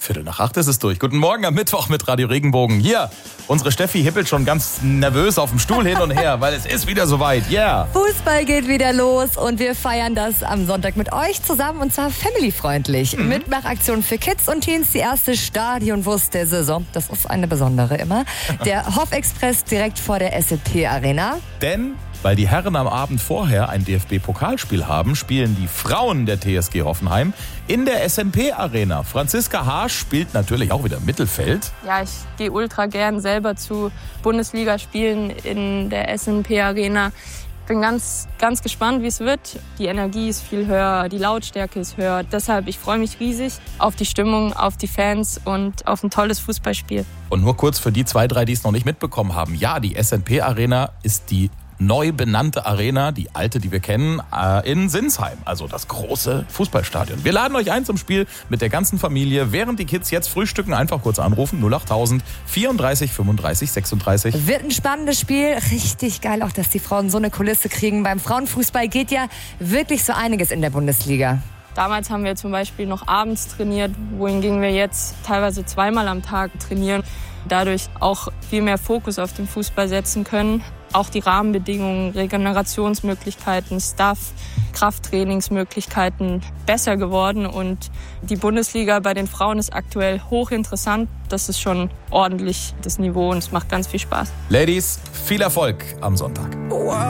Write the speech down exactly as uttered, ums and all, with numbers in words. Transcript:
Viertel nach acht ist es durch. Guten Morgen am Mittwoch mit Radio Regenbogen. Hier, unsere Steffi hippelt schon ganz nervös auf dem Stuhl hin und her, weil es ist wieder soweit. Yeah. Fußball geht wieder los und wir feiern das am Sonntag mit euch zusammen und zwar familyfreundlich. Mhm. Mitmachaktion für Kids und Teens, die erste Stadionwurst der Saison. Das ist eine besondere immer. Der Hoff-Express direkt vor der S A P Arena. Denn weil die Herren am Abend vorher ein D F B-Pokalspiel haben, spielen die Frauen der T S G Hoffenheim in der S M P Arena. Franziska Harsch spielt natürlich auch wieder Mittelfeld. Ja, ich gehe ultra gern selber zu Bundesligaspielen in der S M P Arena. Bin ganz, ganz gespannt, wie es wird. Die Energie ist viel höher, die Lautstärke ist höher. Deshalb, ich freue mich riesig auf die Stimmung, auf die Fans und auf ein tolles Fußballspiel. Und nur kurz für die zwei, drei, die es noch nicht mitbekommen haben. Ja, die S M P Arena ist die neu benannte Arena, die alte, die wir kennen, in Sinsheim. Also das große Fußballstadion. Wir laden euch ein zum Spiel mit der ganzen Familie. Während die Kids jetzt frühstücken, einfach kurz anrufen. null acht tausend vierunddreißig fünfunddreißig sechsunddreißig. Wird ein spannendes Spiel. Richtig geil auch, dass die Frauen so eine Kulisse kriegen. Beim Frauenfußball geht ja wirklich so einiges in der Bundesliga. Damals haben wir zum Beispiel noch abends trainiert, wohingegen wir jetzt teilweise zweimal am Tag trainieren. Dadurch auch viel mehr Fokus auf den Fußball setzen können. Auch die Rahmenbedingungen, Regenerationsmöglichkeiten, Staff, Krafttrainingsmöglichkeiten besser geworden. Und die Bundesliga bei den Frauen ist aktuell hochinteressant. Das ist schon ordentlich das Niveau und es macht ganz viel Spaß. Ladies, viel Erfolg am Sonntag. Wow.